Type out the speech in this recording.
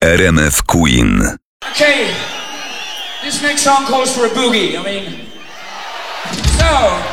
RMF Queen. Okay, this next song calls for a boogie. So